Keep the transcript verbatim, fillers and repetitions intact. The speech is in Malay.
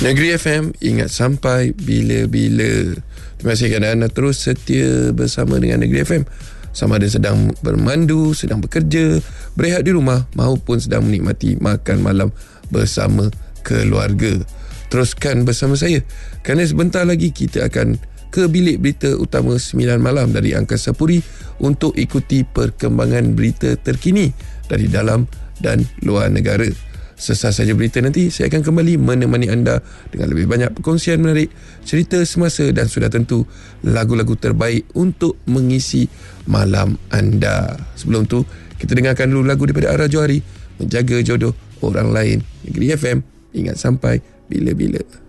Negeri F M, ingat sampai bila-bila. Terima kasih kerana anda terus setia bersama dengan Negeri F M. Sama ada sedang bermandu, sedang bekerja, berehat di rumah maupun sedang menikmati makan malam bersama keluarga. Teruskan bersama saya kerana sebentar lagi kita akan ke bilik berita utama sembilan malam dari Angkasa Puri untuk ikuti perkembangan berita terkini dari dalam dan luar negara. Sesat saja berita nanti, saya akan kembali menemani anda dengan lebih banyak perkongsian menarik, cerita semasa dan sudah tentu lagu-lagu terbaik untuk mengisi malam anda. Sebelum tu, kita dengarkan dulu lagu daripada Ara Johari, Menjaga Jodoh Orang Lain. Negeri F M, ingat sampai bila-bila.